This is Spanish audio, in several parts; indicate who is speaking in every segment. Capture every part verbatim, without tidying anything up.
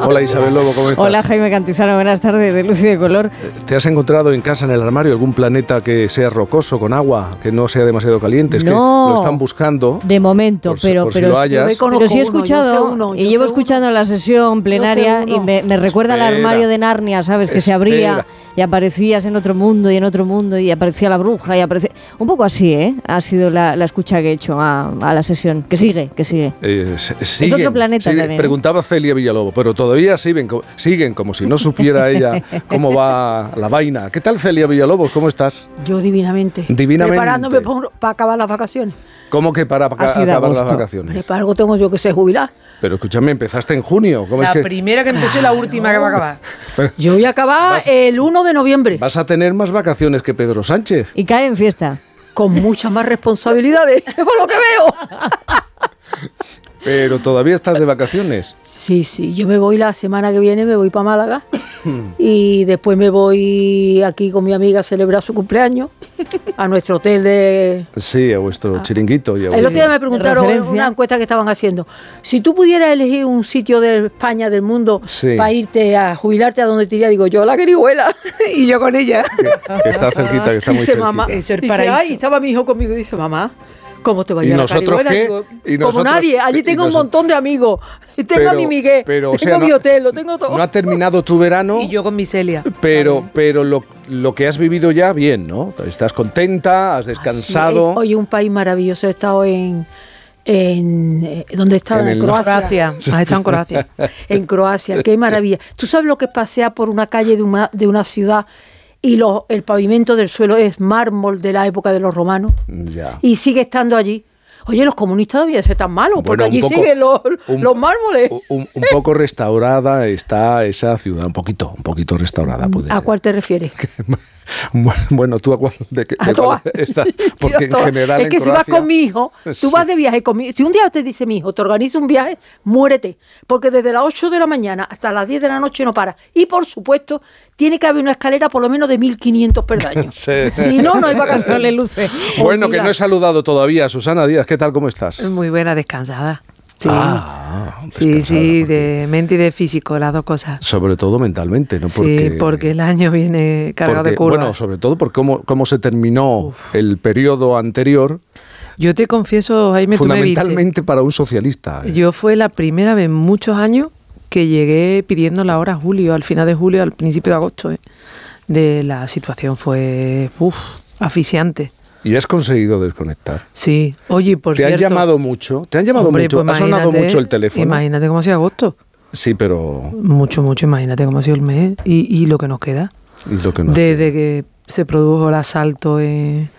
Speaker 1: Hola Isabel Lobo, ¿cómo estás?
Speaker 2: Hola Jaime Cantizano, buenas tardes, de Luz y de Color.
Speaker 1: ¿Te has encontrado en casa, en el armario, algún planeta que sea rocoso, con agua, que no sea demasiado caliente? Es
Speaker 2: no,
Speaker 1: que lo están buscando.
Speaker 2: De momento,
Speaker 1: por,
Speaker 2: pero,
Speaker 1: por
Speaker 2: pero,
Speaker 1: si lo hayas.
Speaker 2: pero sí he escuchado,
Speaker 3: uno, uno,
Speaker 2: y llevo escuchando
Speaker 3: uno.
Speaker 2: la sesión plenaria y me, me recuerda
Speaker 1: Espera.
Speaker 2: al armario de Narnia, ¿sabes? Que
Speaker 1: Espera.
Speaker 2: se abría y aparecías en otro mundo y en otro mundo y aparecía la bruja y aparecía... Un poco así, ¿eh? Ha sido la, la escucha que he hecho a, a la sesión. Que sigue, que sigue.
Speaker 1: Eh, siguen,
Speaker 2: es otro planeta
Speaker 1: siguen,
Speaker 2: también.
Speaker 1: Preguntaba Celia Villalobos, pero todavía siguen, siguen como si no supiera ella cómo va la vaina. ¿Qué tal, Celia Villalobos? ¿Cómo estás?
Speaker 3: Yo divinamente.
Speaker 1: Divinamente.
Speaker 3: Preparándome para acabar las vacaciones.
Speaker 1: ¿Cómo que para, para acabar las vacaciones?
Speaker 3: Para algo tengo yo que ser jubilar.
Speaker 1: Pero escúchame, empezaste en junio. ¿Cómo
Speaker 4: la
Speaker 1: es que
Speaker 4: primera que empezó y la última que va a acabar.
Speaker 1: Pero
Speaker 3: yo voy a acabar vas, el uno de noviembre.
Speaker 1: Vas a tener más vacaciones que Pedro Sánchez.
Speaker 2: Y cae en fiesta.
Speaker 3: Con muchas más responsabilidades, por lo que veo.
Speaker 1: Pero todavía estás de vacaciones.
Speaker 3: Sí, sí, yo me voy la semana que viene, me voy para Málaga y después me voy aquí con mi amiga a celebrar su cumpleaños a nuestro hotel de...
Speaker 1: Sí, a vuestro ah. chiringuito. Y a
Speaker 3: el otro día me preguntaron en una encuesta que estaban haciendo, si tú pudieras elegir un sitio de España, del mundo, sí. para irte a jubilarte a donde te iría, digo, yo a la Querihuela y yo con ella.
Speaker 1: Que, que está cerquita, que está muy
Speaker 3: dice,
Speaker 1: cerquita.
Speaker 3: Mamá,
Speaker 4: eso es
Speaker 3: dice,
Speaker 4: paraíso.
Speaker 3: ay, estaba mi hijo conmigo y dice, mamá, ¿cómo te vaya
Speaker 1: ¿Y
Speaker 3: a la
Speaker 1: nosotros qué?
Speaker 3: Digo,
Speaker 1: ¿Y
Speaker 3: como
Speaker 1: nosotros,
Speaker 3: nadie, allí tengo un montón de amigos. Tengo
Speaker 1: pero,
Speaker 3: a mi Miguel,
Speaker 1: pero,
Speaker 3: tengo
Speaker 1: o sea,
Speaker 3: mi
Speaker 1: no,
Speaker 3: hotel, lo tengo todo.
Speaker 1: No ha terminado tu verano.
Speaker 4: Y yo con mi Celia.
Speaker 1: Pero, pero lo, lo que has vivido ya, bien, ¿no? Estás contenta, has descansado.
Speaker 3: Sí, oye, un país maravilloso. He estado en... en ¿Dónde estaba?
Speaker 1: En,
Speaker 3: en
Speaker 1: el
Speaker 3: Croacia.
Speaker 4: Croacia. Has estado en Croacia.
Speaker 3: En Croacia, qué maravilla. ¿Tú sabes lo que es pasear por una calle de una, de una ciudad y lo, el pavimento del suelo es mármol de la época de los romanos?
Speaker 1: Ya.
Speaker 3: Y sigue estando allí. Oye, los comunistas debían ser tan malos, porque bueno, allí poco, siguen los, un, los mármoles.
Speaker 1: Un, un poco restaurada está esa ciudad, un poquito, un poquito restaurada. Puede
Speaker 3: ¿A
Speaker 1: ser.
Speaker 3: cuál te refieres?
Speaker 1: Bueno, ¿tú a cuál? De, de
Speaker 3: a
Speaker 1: cuál está? Porque en general
Speaker 3: es que
Speaker 1: en
Speaker 3: si
Speaker 1: Croacia,
Speaker 3: vas con mi hijo, tú sí. vas de viaje con mi hijo. Si un día te dice mi hijo, te organiza un viaje, muérete. Porque desde las ocho de la mañana hasta las diez de la noche no para. Y por supuesto, tiene que haber una escalera por lo menos de mil quinientos peldaños. Sí. Si no, no hay vacaciones.
Speaker 2: No le luce.
Speaker 1: Bueno, oh, que no he saludado todavía a Susana Díaz. ¿Qué tal? ¿Cómo estás?
Speaker 4: Muy buena, descansada. Sí,
Speaker 1: ah,
Speaker 4: sí, sí,
Speaker 1: porque...
Speaker 4: de mente y de físico, las dos cosas.
Speaker 1: Sobre todo mentalmente, ¿no? Porque,
Speaker 4: sí, porque el año viene cargado
Speaker 1: porque,
Speaker 4: de curvas.
Speaker 1: Bueno, sobre todo por cómo, cómo se terminó Uf. el periodo anterior.
Speaker 4: Yo te confieso, Jaime,
Speaker 1: fundamentalmente
Speaker 4: tú me
Speaker 1: para un socialista.
Speaker 4: ¿eh? Yo fue la primera vez en muchos años que llegué pidiendo la hora a julio, al final de julio, al principio de agosto. ¿eh? De la situación fue uf, asfixiante.
Speaker 1: ¿Y has conseguido desconectar?
Speaker 4: Sí. Oye, por
Speaker 1: ¿Te
Speaker 4: cierto...
Speaker 1: ¿Te han llamado mucho? ¿Te han llamado
Speaker 4: hombre,
Speaker 1: mucho?
Speaker 4: Pues
Speaker 1: ¿Ha sonado mucho el teléfono?
Speaker 4: Imagínate cómo ha sido agosto.
Speaker 1: Sí, pero...
Speaker 4: Mucho, mucho. Imagínate cómo ha sido el mes y, y lo que nos queda.
Speaker 1: ¿Y lo que nos
Speaker 4: Desde
Speaker 1: queda?
Speaker 4: que se produjo el asalto en,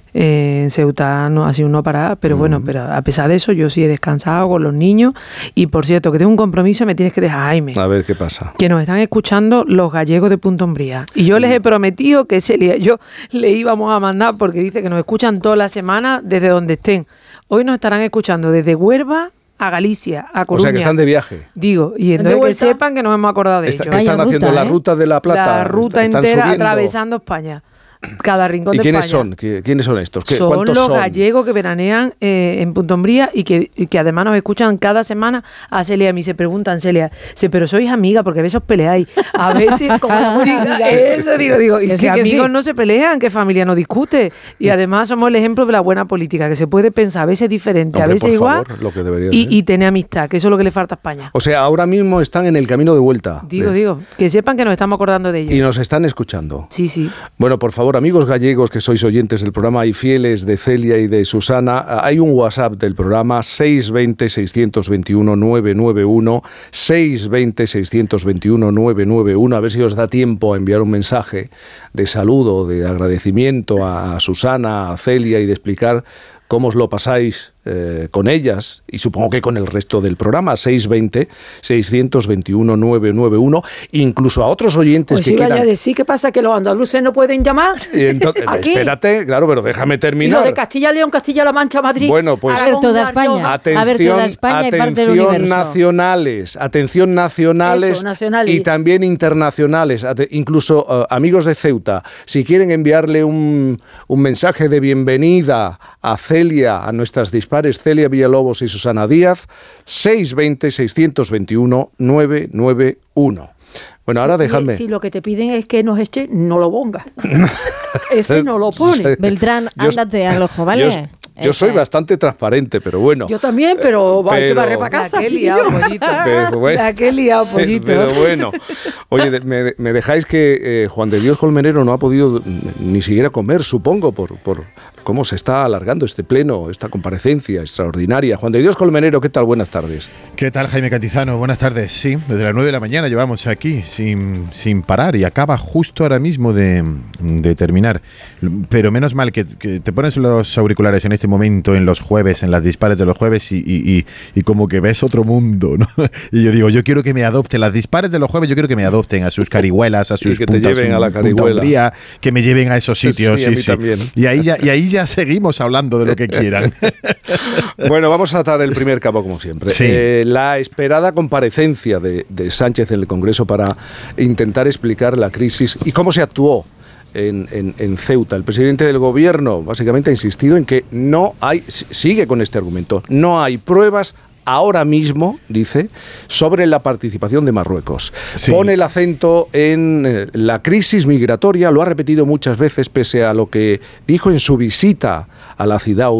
Speaker 4: en Ceuta, no ha sido un no parar. Pero mm. bueno, pero a pesar de eso, yo sí he descansado con los niños. Y por cierto, que tengo un compromiso, me tienes que dejar, Jaime.
Speaker 1: A ver, ¿qué pasa?
Speaker 4: Que nos están escuchando los gallegos de Punta Umbría. Y yo les he prometido que Celia, yo le íbamos a mandar, porque dice que nos escuchan toda la semana desde donde estén. Hoy nos estarán escuchando desde Huelva a Galicia, a Coruña.
Speaker 1: O sea, que están de viaje.
Speaker 4: Digo, y entonces que sepan que nos hemos acordado de
Speaker 1: Está,
Speaker 4: ellos.
Speaker 1: Que están
Speaker 2: Vaya
Speaker 1: haciendo
Speaker 2: ruta,
Speaker 1: la
Speaker 2: ¿eh?
Speaker 1: ruta de la Plata.
Speaker 4: La ruta
Speaker 1: están
Speaker 4: entera
Speaker 1: subiendo.
Speaker 4: Atravesando España. Cada rincón
Speaker 1: ¿Y
Speaker 4: de
Speaker 1: quiénes
Speaker 4: España.
Speaker 1: son? ¿Quiénes son estos? ¿Qué,
Speaker 4: son
Speaker 1: ¿Cuántos
Speaker 4: los
Speaker 1: son?
Speaker 4: gallegos que veranean eh, en Punta Umbría y que, y que además nos escuchan cada semana a Celia. A mí se preguntan, Celia, pero sois amiga porque a veces os peleáis. A veces, como diga, eso digo, digo, y que,
Speaker 2: sí,
Speaker 4: que
Speaker 2: que
Speaker 4: amigos
Speaker 2: sí.
Speaker 4: no se pelean, que familia no discute. Y además somos el ejemplo de la buena política, que se puede pensar a veces diferente,
Speaker 1: Hombre,
Speaker 4: a veces
Speaker 1: por
Speaker 4: igual,
Speaker 1: favor, lo que debería
Speaker 4: y,
Speaker 1: ser.
Speaker 4: y tener amistad, que eso es lo que le falta a España.
Speaker 1: O sea, ahora mismo están en el camino de vuelta.
Speaker 4: Digo,
Speaker 1: de...
Speaker 4: digo, que sepan que nos estamos acordando de ellos.
Speaker 1: Y nos están escuchando.
Speaker 4: Sí, sí.
Speaker 1: Bueno, por favor, amigos gallegos que sois oyentes del programa y fieles de Celia y de Susana, hay un WhatsApp del programa seis dos cero, seis dos uno, nueve nueve uno, seis dos cero, seis dos uno, nueve nueve uno, a ver si os da tiempo a enviar un mensaje de saludo, de agradecimiento a Susana, a Celia y de explicar cómo os lo pasáis eh, con ellas y supongo que con el resto del programa. Seis dos cero, seis dos uno, nueve nueve uno, incluso a otros oyentes
Speaker 3: pues
Speaker 1: que
Speaker 3: sí,
Speaker 1: quieran...
Speaker 3: vaya a decir, ¿qué pasa? ¿Que los andaluces no pueden llamar?
Speaker 1: Y entonces, espérate, claro, pero déjame terminar.
Speaker 3: Y lo de Castilla, León, Castilla-La Mancha, Madrid...
Speaker 1: Bueno, pues...
Speaker 2: A ver, toda España.
Speaker 1: Atención,
Speaker 2: a ver, toda España y parte del
Speaker 1: atención
Speaker 2: universo.
Speaker 1: nacionales, atención nacionales,
Speaker 3: Eso, nacionales.
Speaker 1: y también internacionales, incluso uh, amigos de Ceuta, si quieren enviarle un, un mensaje de bienvenida a Celia a nuestras disposiciones, dispares Celia Villalobos y Susana Díaz, seis veinte, seiscientos veintiuno, novecientos noventa y uno. Bueno, ahora déjame.
Speaker 3: Si lo que te piden es que nos eche, no lo pongas. Ese no lo pone.
Speaker 2: Beltrán, ándate al ojo, ¿vale?
Speaker 1: Yo, yo soy bastante transparente, pero bueno.
Speaker 3: Yo también, pero, pero te barré para casa.
Speaker 4: La que he liado, pollito.
Speaker 1: Pero bueno,
Speaker 4: La que he liado, pollito.
Speaker 1: Pero bueno. Oye, me, me dejáis que eh, Juan de Dios Colmenero no ha podido ni siquiera comer, supongo, por, por cómo se está alargando este pleno, esta comparecencia extraordinaria. Juan de Dios Colmenero, ¿qué tal? Buenas tardes.
Speaker 5: ¿Qué tal, Jaime Cantizano? Buenas tardes. Sí, desde las nueve de la mañana llevamos aquí sin, sin parar y acaba justo ahora mismo de, de terminar. Pero menos mal que, que te pones los auriculares en este momento, en los jueves, en las dispares de los jueves y, y, y, y como que ves otro mundo, ¿no? Y yo digo, yo quiero que me adopten, las dispares de los jueves yo quiero que me adopten a sus carihuelas, a sus
Speaker 1: y que
Speaker 5: puntas,
Speaker 1: te lleven a la carihuela.
Speaker 5: Umbría, que me lleven a esos sitios.
Speaker 1: Sí,
Speaker 5: sí,
Speaker 1: a mí
Speaker 5: sí.
Speaker 1: también.
Speaker 5: Y ahí ya, y ahí ya seguimos hablando de lo que quieran.
Speaker 1: Bueno, vamos a atar el primer cabo como siempre.
Speaker 5: Sí.
Speaker 1: Eh, la esperada comparecencia de, de Sánchez en el Congreso para intentar explicar la crisis y cómo se actuó En, en, en Ceuta. El presidente del gobierno básicamente ha insistido en que no hay, sigue con este argumento, no hay pruebas ahora mismo, dice, sobre la participación de Marruecos. Sí. Pone el acento en la crisis migratoria, lo ha repetido muchas veces pese a lo que dijo en su visita a la ciudad